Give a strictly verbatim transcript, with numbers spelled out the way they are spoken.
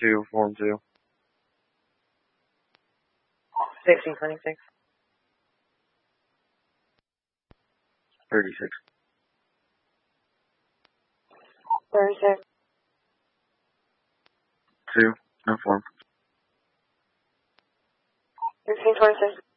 two, form two. Sixteen twenty-six. Thirty-six. Thirty-six. Two, no form. Sixteen twenty-six.